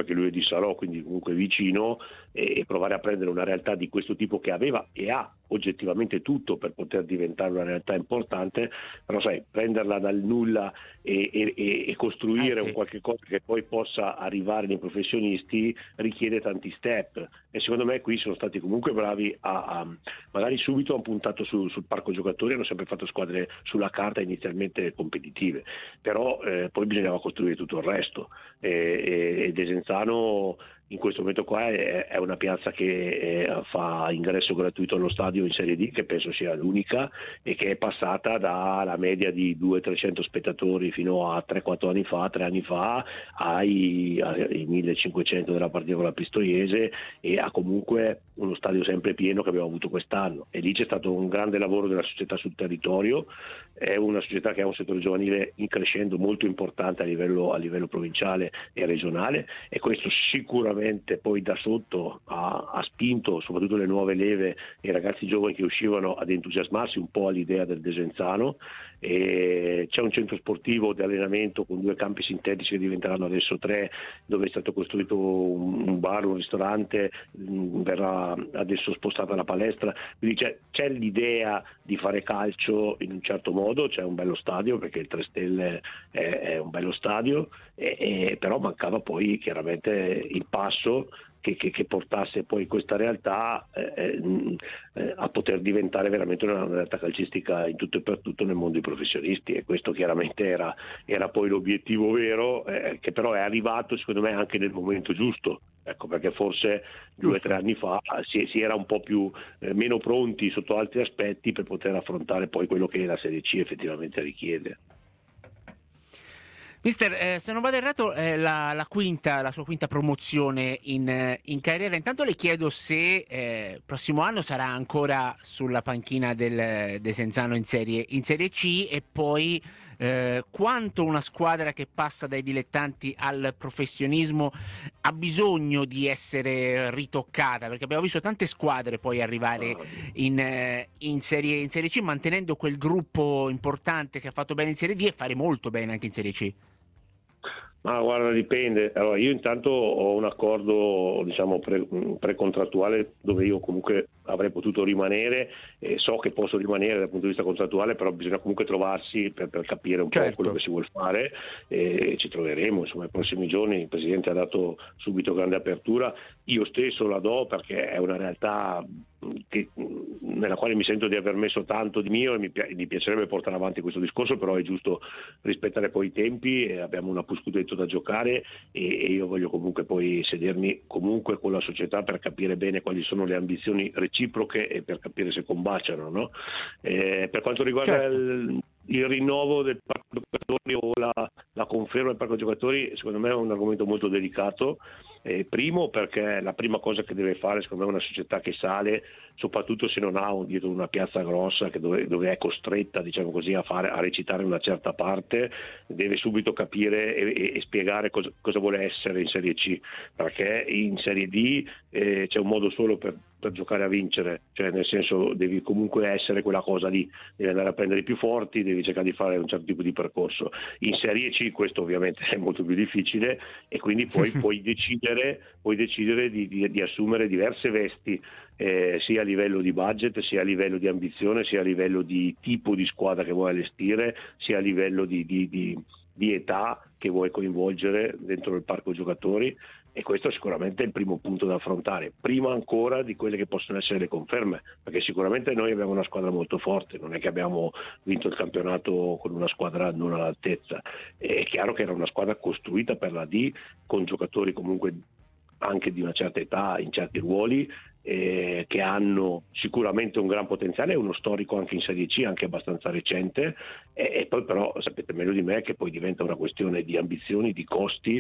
perché lui è di Salò, quindi comunque vicino, e provare a prendere una realtà di questo tipo che aveva e ha oggettivamente tutto per poter diventare una realtà importante, però sai, prenderla dal nulla e costruire un qualche cosa che poi possa arrivare nei professionisti richiede tanti step, e secondo me qui sono stati comunque bravi magari subito hanno puntato sul parco giocatori, hanno sempre fatto squadre sulla carta inizialmente competitive, però poi bisognava costruire tutto il resto, e Desenzano in questo momento qua è una piazza che fa ingresso gratuito allo stadio in Serie D, che penso sia l'unica, e che è passata dalla media di 200-300 spettatori fino a 3 anni fa ai 1500 della partita con la Pistoiese, e ha comunque uno stadio sempre pieno che abbiamo avuto quest'anno, e lì c'è stato un grande lavoro della società sul territorio. È una società che ha un settore giovanile in crescendo molto importante a livello provinciale e regionale, e questo sicuramente poi da sotto ha spinto soprattutto le nuove leve e i ragazzi giovani che uscivano ad entusiasmarsi un po' all'idea del Desenzano. E c'è un centro sportivo di allenamento con 2 campi sintetici che diventeranno adesso 3, dove è stato costruito un bar, un ristorante, verrà adesso spostata la palestra, quindi c'è l'idea di fare calcio in un certo modo, c'è un bello stadio perché il 3 Stelle è un bello stadio, però mancava poi chiaramente il passo che portasse poi questa realtà a poter diventare veramente una realtà calcistica in tutto e per tutto nel mondo dei professionisti, e questo chiaramente era poi l'obiettivo vero, che però è arrivato secondo me anche nel momento giusto, ecco, perché forse 2 o 3 anni fa si era un po' più meno pronti sotto altri aspetti per poter affrontare poi quello che la Serie C effettivamente richiede. Mister, se non vado errato, la sua quinta promozione in carriera. Intanto le chiedo se prossimo anno sarà ancora sulla panchina del Desenzano in Serie C, e poi quanto una squadra che passa dai dilettanti al professionismo ha bisogno di essere ritoccata, perché abbiamo visto tante squadre poi arrivare in serie C, mantenendo quel gruppo importante che ha fatto bene in Serie D e fare molto bene anche in Serie C. Ma guarda, dipende. Allora, io intanto ho un accordo, diciamo, precontrattuale dove io comunque avrei potuto rimanere, e so che posso rimanere dal punto di vista contrattuale, però bisogna comunque trovarsi per capire un po' quello che si vuole fare, e ci troveremo insomma nei prossimi giorni. Il Presidente ha dato subito grande apertura, io stesso la do perché è una realtà nella quale mi sento di aver messo tanto di mio, e mi piacerebbe portare avanti questo discorso, però è giusto rispettare poi i tempi, e abbiamo un scudetto da giocare, e io voglio comunque poi sedermi comunque con la società per capire bene quali sono le ambizioni reciproche e per capire se combaciano, no? Per quanto riguarda il rinnovo del parco giocatori o la conferma del parco giocatori, secondo me è un argomento molto delicato. Primo perché la prima cosa che deve fare secondo me una società che sale, soprattutto se non ha dietro una piazza grossa dove è costretta, diciamo così, a recitare una certa parte, deve subito capire e spiegare cosa vuole essere in Serie C, perché in Serie D c'è un modo solo per giocare a vincere, cioè nel senso devi comunque essere quella cosa lì, devi andare a prendere i più forti, devi cercare di fare un certo tipo di percorso. In Serie C questo ovviamente è molto più difficile, e quindi poi puoi decidere di assumere diverse vesti, sia a livello di budget, sia a livello di ambizione, sia a livello di tipo di squadra che vuoi allestire, sia a livello di età che vuoi coinvolgere dentro il parco giocatori, e questo sicuramente è il primo punto da affrontare, prima ancora di quelle che possono essere le conferme, perché sicuramente noi abbiamo una squadra molto forte, non è che abbiamo vinto il campionato con una squadra non all'altezza, è chiaro che era una squadra costruita per la D, con giocatori comunque anche di una certa età in certi ruoli, che hanno sicuramente un gran potenziale e uno storico anche in Serie C, anche abbastanza recente, e poi però sapete meglio di me che poi diventa una questione di ambizioni, di costi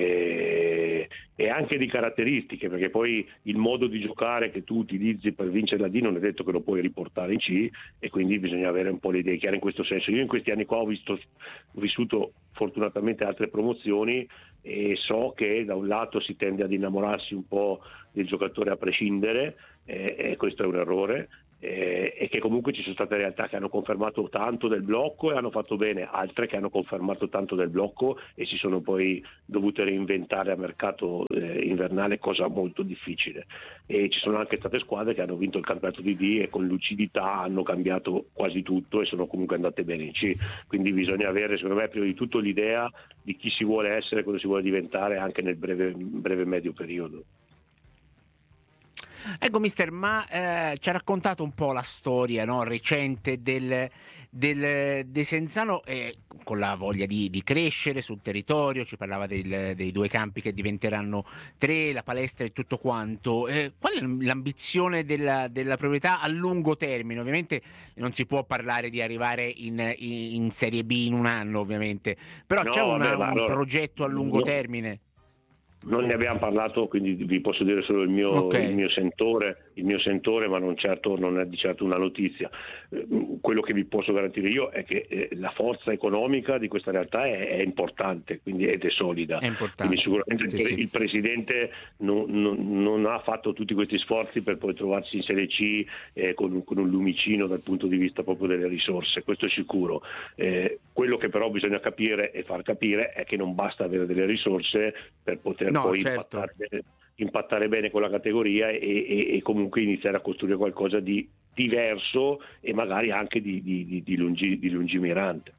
e anche di caratteristiche, perché poi il modo di giocare che tu utilizzi per vincere la D non è detto che lo puoi riportare in C, e quindi bisogna avere un po' le idee chiare in questo senso. Io in questi anni qua ho vissuto fortunatamente altre promozioni, e so che da un lato si tende ad innamorarsi un po' del giocatore a prescindere, e questo è un errore, e che comunque ci sono state realtà che hanno confermato tanto del blocco e hanno fatto bene, altre che hanno confermato tanto del blocco e si sono poi dovute reinventare a mercato invernale, cosa molto difficile. E ci sono anche state squadre che hanno vinto il campionato di D e con lucidità hanno cambiato quasi tutto e sono comunque andate bene in C, quindi bisogna avere, secondo me, prima di tutto l'idea di chi si vuole essere, cosa si vuole diventare anche nel breve medio periodo. Ecco mister, ma ci ha raccontato un po' la storia, no, recente del Desenzano, con la voglia di crescere sul territorio, ci parlava dei 2 campi che diventeranno 3, la palestra e tutto quanto. Qual è l'ambizione della proprietà a lungo termine? Ovviamente non si può parlare di arrivare in Serie B in un anno, ovviamente, però no, c'è un allora, progetto a lungo termine? Non ne abbiamo parlato, quindi vi posso dire solo il mio sentore, ma non è di certo una notizia. Quello che vi posso garantire io è che la forza economica di questa realtà è importante, quindi ed è solida. È importante. Quindi sicuramente il presidente non ha fatto tutti questi sforzi per poi trovarsi in Serie C con un lumicino dal punto di vista proprio delle risorse, questo è sicuro. Quello che però bisogna capire e far capire è che non basta avere delle risorse per poter poi certo. impattare bene con la categoria e comunque iniziare a costruire qualcosa di diverso e magari anche di lungimirante.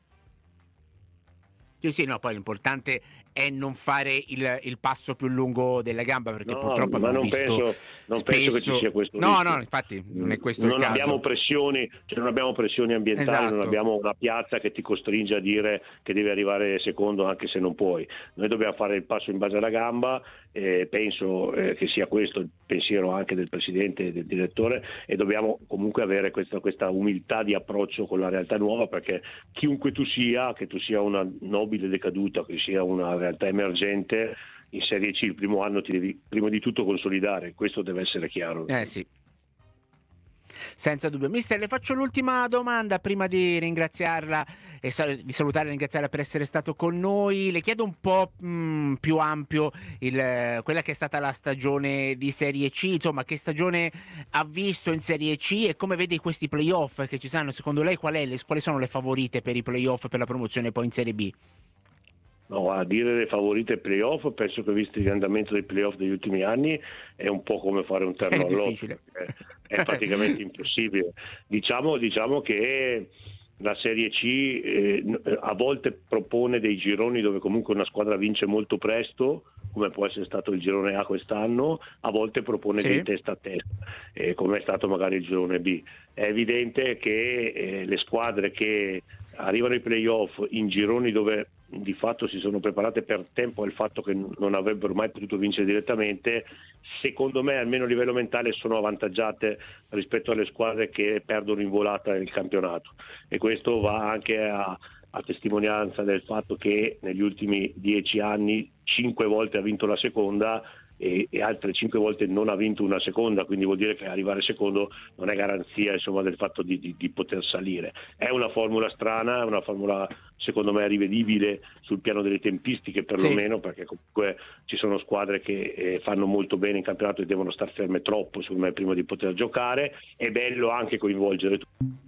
Sì, no, poi l'importante è non fare il passo più lungo della gamba, perché purtroppo ma abbiamo non penso che ci sia questo rischio. No, infatti non è questo il caso. Non abbiamo pressioni ambientali, esatto. Non abbiamo una piazza che ti costringe a dire che devi arrivare secondo anche se non puoi. Noi dobbiamo fare il passo in base alla gamba, penso che sia questo il pensiero anche del presidente e del direttore, e dobbiamo comunque avere questa umiltà di approccio con la realtà nuova, perché chiunque tu sia, che tu sia una nobile decaduta, che sia una realtà emergente, in Serie C il primo anno ti devi prima di tutto consolidare, questo deve essere chiaro. Sì. Senza dubbio. Mister, le faccio l'ultima domanda prima di ringraziarla e di salutare e ringraziarla per essere stato con noi. Le chiedo un po' più ampio quella che è stata la stagione di Serie C, insomma, che stagione ha visto in Serie C e come vede questi playoff che ci saranno. Secondo lei quali sono le favorite per i playoff per la promozione poi in Serie B? No, a dire le favorite playoff, penso che visto l'andamento dei playoff degli ultimi anni è un po' come fare un terno all'otto, è praticamente impossibile. Diciamo che la Serie C a volte propone dei gironi dove comunque una squadra vince molto presto, come può essere stato il girone A quest'anno, a volte propone dei testa a testa, come è stato magari il girone B. È evidente che le squadre che arrivano ai playoff in gironi dove di fatto si sono preparate per tempo al fatto che non avrebbero mai potuto vincere direttamente, secondo me almeno a livello mentale sono avvantaggiate rispetto alle squadre che perdono in volata il campionato, e questo va anche a testimonianza del fatto che negli ultimi 10 anni 5 volte ha vinto la seconda e altre 5 volte non ha vinto una seconda, quindi vuol dire che arrivare secondo non è garanzia, insomma, del fatto di poter salire. È una formula strana, è una formula secondo me rivedibile sul piano delle tempistiche perlomeno, perché comunque ci sono squadre che fanno molto bene in campionato e devono star ferme troppo, secondo me, prima di poter giocare. È bello anche coinvolgere tutti.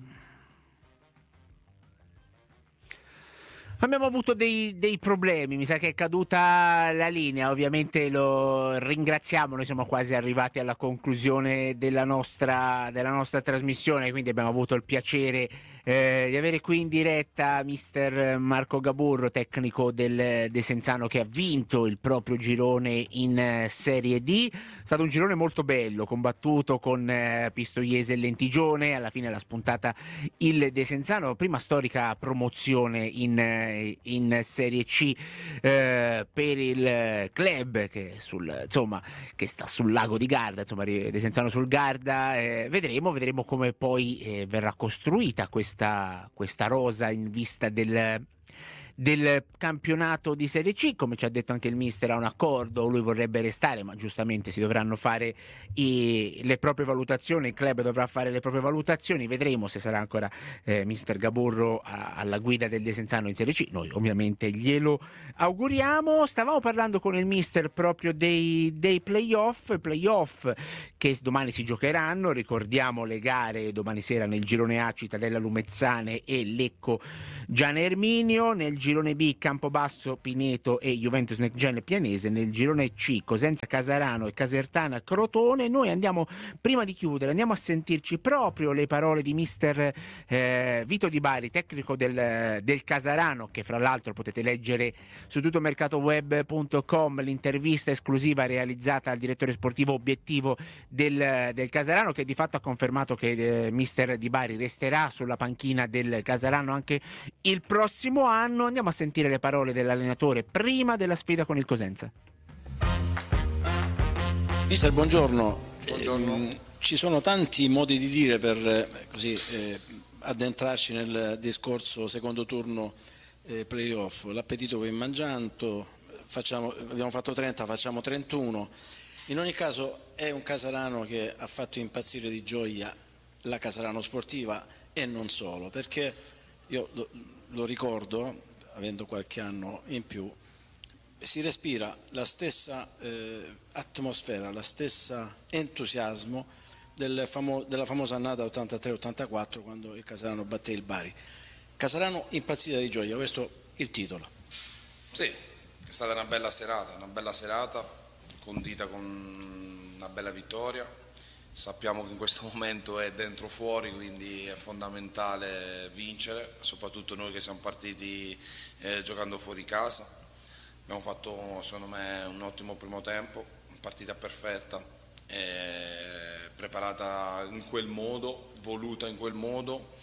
Abbiamo avuto dei problemi, mi sa che è caduta la linea, ovviamente lo ringraziamo, noi siamo quasi arrivati alla conclusione della nostra trasmissione, quindi abbiamo avuto il piacere di avere qui in diretta mister Marco Gaburro, tecnico del Desenzano, che ha vinto il proprio girone in Serie D. È stato un girone molto bello, combattuto con Pistoiese e Lentigione, alla fine l'ha spuntata il Desenzano, prima storica promozione in Serie C per il club che sta sul lago di Garda, insomma, Desenzano sul Garda. Vedremo come poi verrà costruita questa rosa in vista del campionato di Serie C. Come ci ha detto anche il mister, ha un accordo, lui vorrebbe restare, ma giustamente si dovranno fare le proprie valutazioni, il club dovrà fare le proprie valutazioni, vedremo se sarà ancora mister Gaburro alla guida del Desenzano in Serie C. Noi ovviamente glielo auguriamo. Stavamo parlando con il mister proprio dei playoff che domani si giocheranno, ricordiamo le gare domani sera nel girone A, Cittadella Lumezzane e Lecco Giana Erminio, nel girone B Campobasso Pineto e Juventus Necgen Pianese, nel girone C Cosenza Casarano e Casertana Crotone. Noi andiamo, prima di chiudere, andiamo a sentirci proprio le parole di mister Vito Di Bari, tecnico del Casarano, che fra l'altro potete leggere su tuttomercatoweb.com l'intervista esclusiva realizzata al direttore sportivo obiettivo del Casarano, che di fatto ha confermato che mister Di Bari resterà sulla panchina del Casarano anche il prossimo anno. Andiamo a sentire le parole dell'allenatore prima della sfida con il Cosenza. Mister, buongiorno. Ci sono tanti modi di dire per addentrarci nel discorso secondo turno playoff. L'appetito va immangiando, abbiamo fatto 30, facciamo 31. In ogni caso è un Casarano che ha fatto impazzire di gioia la Casarano sportiva e non solo, perché io lo ricordo, avendo qualche anno in più, si respira la stessa atmosfera, la stessa entusiasmo della famosa annata 83-84, quando il Casarano batté il Bari. Casarano impazzita di gioia, questo è il titolo. Sì, è stata una bella serata condita con una bella vittoria. Sappiamo che in questo momento è dentro fuori, quindi è fondamentale vincere, soprattutto noi che siamo partiti giocando fuori casa. Abbiamo fatto, secondo me, un ottimo primo tempo, partita perfetta, preparata in quel modo, voluta in quel modo.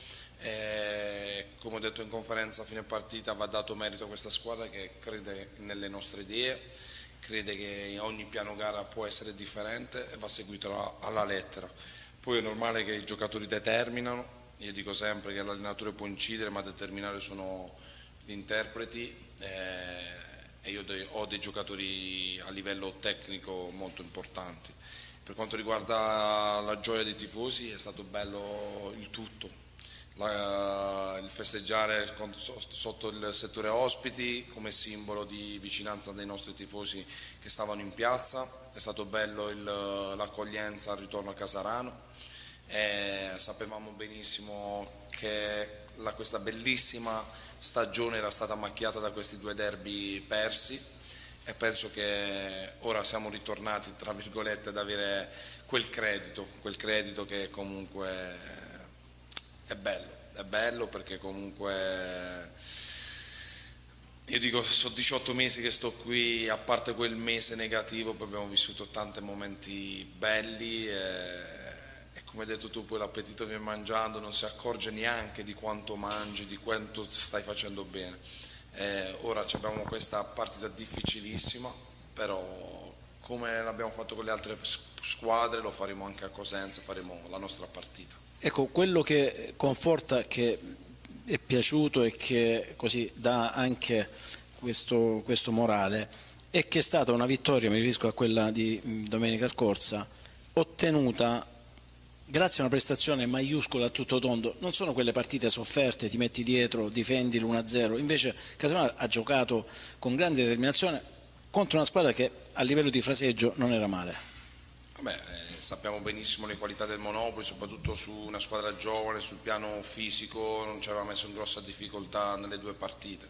Come ho detto in conferenza a fine partita, va dato merito a questa squadra che crede nelle nostre idee, crede che ogni piano gara può essere differente e va seguito alla lettera. Poi è normale che i giocatori determinano, io dico sempre che l'allenatore può incidere, ma determinare sono gli interpreti, e io ho dei giocatori a livello tecnico molto importanti. Per quanto riguarda la gioia dei tifosi, è stato bello il tutto. Il festeggiare sotto il settore ospiti come simbolo di vicinanza dei nostri tifosi che stavano in piazza, è stato bello l'accoglienza al ritorno a Casarano, sapevamo benissimo che questa bellissima stagione era stata macchiata da questi due derby persi e penso che ora siamo ritornati, tra virgolette, ad avere quel credito che comunque è bello perché comunque io dico sono 18 mesi che sto qui, a parte quel mese negativo poi abbiamo vissuto tanti momenti belli e come hai detto tu poi l'appetito viene mangiando, non si accorge neanche di quanto mangi, di quanto stai facendo bene. Ora abbiamo questa partita difficilissima, però come l'abbiamo fatto con le altre squadre lo faremo anche a Cosenza, faremo la nostra partita. Ecco, quello che conforta, che è piaciuto e che così dà anche questo morale è che è stata una vittoria, mi riferisco a quella di domenica scorsa, ottenuta grazie a una prestazione maiuscola a tutto tondo. Non sono quelle partite sofferte, ti metti dietro, difendi l'1-0, invece Casanova ha giocato con grande determinazione contro una squadra che a livello di fraseggio non era male. Sappiamo benissimo le qualità del Monopoli, soprattutto su una squadra giovane, sul piano fisico non ci aveva messo in grossa difficoltà nelle due partite.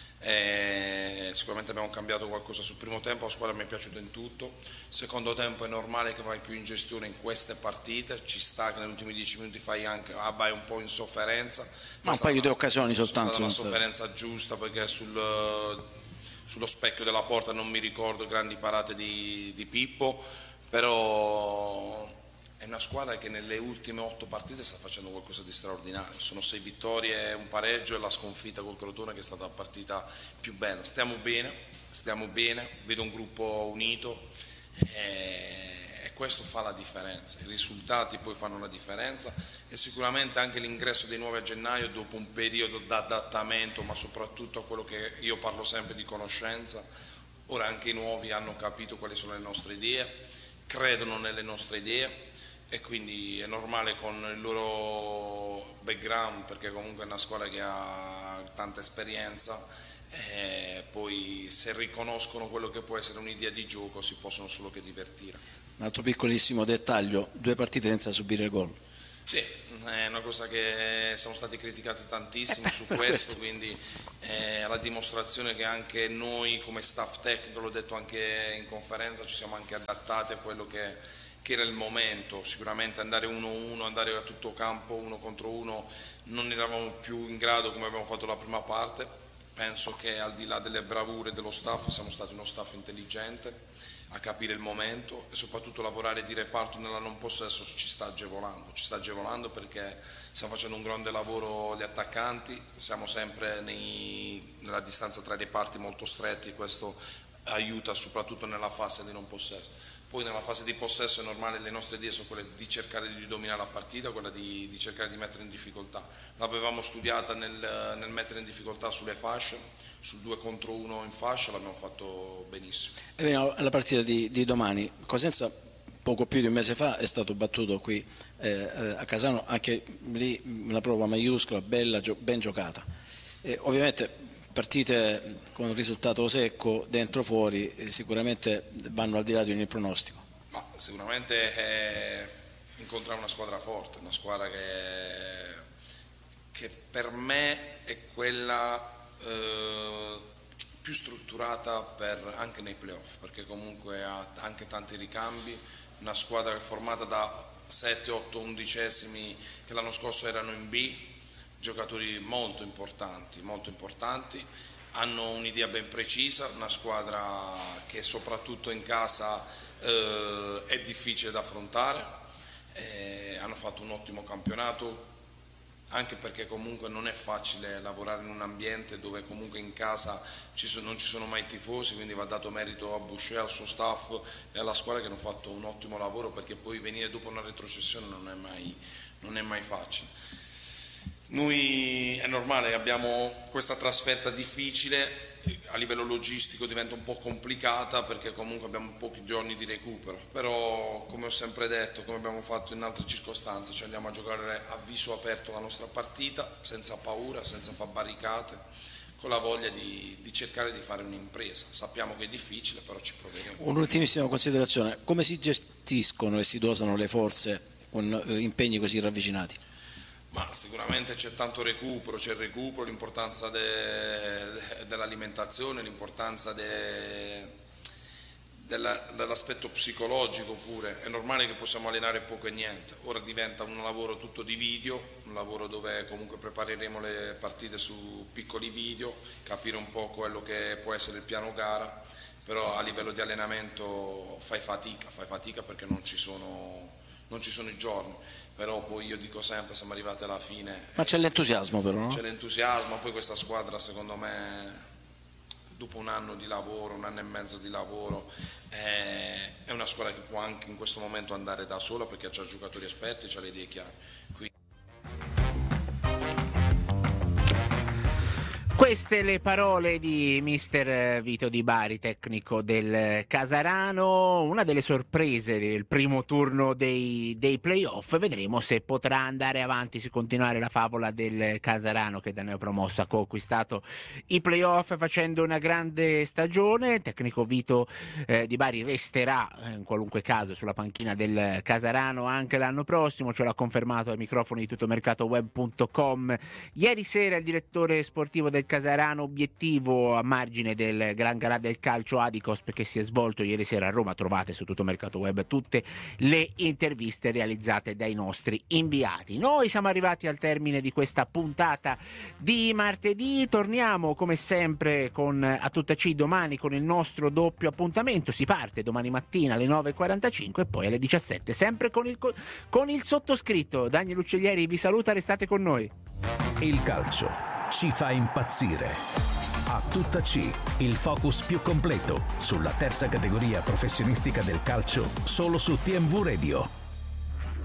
Sicuramente abbiamo cambiato qualcosa sul primo tempo, la squadra mi è piaciuta in tutto. Secondo tempo è normale che vai più in gestione in queste partite, ci sta che negli ultimi 10 minuti vai un po' in sofferenza. Ma un paio di occasioni soltanto. È stata una sofferenza giusta perché sullo specchio della porta non mi ricordo grandi parate di Pippo, però è una squadra che nelle ultime 8 partite sta facendo qualcosa di straordinario. Sono 6 vittorie, un pareggio e la sconfitta col Crotone che è stata la partita più bella. Stiamo bene, vedo un gruppo unito e questo fa la differenza. I risultati poi fanno la differenza e sicuramente anche l'ingresso dei nuovi a gennaio dopo un periodo di adattamento, ma soprattutto a quello che io parlo sempre di conoscenza. Ora anche i nuovi hanno capito quali sono le nostre idee, credono nelle nostre idee e quindi è normale con il loro background, perché comunque è una squadra che ha tanta esperienza, e poi se riconoscono quello che può essere un'idea di gioco si possono solo che divertire. Un altro piccolissimo dettaglio, 2 partite senza subire gol. Sì, è una cosa che siamo stati criticati tantissimo su questo, quindi è la dimostrazione che anche noi come staff tecnico, l'ho detto anche in conferenza, ci siamo anche adattati a quello che era il momento. Sicuramente andare 1-1, andare a tutto campo 1 contro 1 non eravamo più in grado come abbiamo fatto la prima parte. Penso che al di là delle bravure dello staff siamo stati uno staff intelligente a capire il momento e soprattutto lavorare di reparto nella non possesso ci sta agevolando perché stiamo facendo un grande lavoro gli attaccanti, siamo sempre nella distanza tra i reparti molto stretti e questo aiuta soprattutto nella fase di non possesso. Poi nella fase di possesso è normale, le nostre idee sono quelle di cercare di dominare la partita, quella di cercare di mettere in difficoltà. L'avevamo studiata nel mettere in difficoltà sulle fasce, sul 2 contro 1 in fascia, l'abbiamo fatto benissimo. E veniamo alla partita di domani. Cosenza poco più di un mese fa è stato battuto qui a Casano, anche lì una prova maiuscola, bella, ben giocata. Ovviamente partite con un risultato secco dentro fuori sicuramente vanno al di là di ogni pronostico. Ma sicuramente incontrare una squadra forte, una squadra che per me è quella più strutturata anche nei playoff, perché comunque ha anche tanti ricambi, una squadra formata da 7, 8 undicesimi che l'anno scorso erano in B, giocatori molto importanti, hanno un'idea ben precisa, una squadra che soprattutto in casa è difficile da affrontare, hanno fatto un ottimo campionato, anche perché comunque non è facile lavorare in un ambiente dove comunque in casa non ci sono mai tifosi, quindi va dato merito a Boucher, al suo staff e alla squadra che hanno fatto un ottimo lavoro, perché poi venire dopo una retrocessione non è mai facile. Noi è normale, abbiamo questa trasferta difficile, a livello logistico diventa un po' complicata perché comunque abbiamo pochi giorni di recupero, però come ho sempre detto, come abbiamo fatto in altre circostanze, ci andiamo a giocare a viso aperto la nostra partita, senza paura, senza far barricate, con la voglia di cercare di fare un'impresa. Sappiamo che è difficile, però ci proveremo. Un'ultimissima considerazione, come si gestiscono e si dosano le forze con impegni così ravvicinati? Ma sicuramente c'è tanto recupero, c'è il recupero, l'importanza dell'alimentazione, l'importanza dell'aspetto psicologico pure. È normale che possiamo allenare poco e niente, ora diventa un lavoro tutto di video, un lavoro dove comunque prepareremo le partite su piccoli video, capire un po' quello che può essere il piano gara, però a livello di allenamento fai fatica perché non ci sono i giorni. Però poi io dico sempre, siamo arrivati alla fine. Ma c'è l'entusiasmo però, no? C'è l'entusiasmo, poi questa squadra secondo me, dopo un anno di lavoro, un anno e mezzo di lavoro, è una squadra che può anche in questo momento andare da sola perché ha già giocatori esperti e ha le idee chiare. Queste le parole di mister Vito Di Bari, tecnico del Casarano, una delle sorprese del primo turno dei playoff. Vedremo se potrà andare avanti, se continuare la favola del Casarano che da neopromosso ha conquistato i playoff facendo una grande stagione. Il tecnico Vito Di Bari resterà in qualunque caso sulla panchina del Casarano anche l'anno prossimo, ce l'ha confermato ai microfoni di tuttomercatoweb.com ieri sera il direttore sportivo del Casarano. Obiettivo a margine del Gran Galà del calcio Adicos che si è svolto ieri sera a Roma. Trovate su Tutto Mercato Web tutte le interviste realizzate dai nostri inviati. Noi siamo arrivati al termine di questa puntata di martedì, torniamo come sempre con A Tutta C domani con il nostro doppio appuntamento. Si parte domani mattina alle 9.45 e poi alle 17 sempre con il sottoscritto. Daniel Uccellieri vi saluta, restate con noi. Il calcio ci fa impazzire. A Tutta C, il focus più completo sulla terza categoria professionistica del calcio solo su TMV Radio.